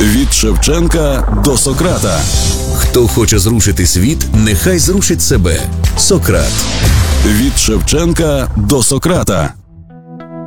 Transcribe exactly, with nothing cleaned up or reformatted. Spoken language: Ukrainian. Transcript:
Від Шевченка до Сократа. Хто хоче зрушити світ, нехай зрушить себе. Сократ. Від Шевченка до Сократа.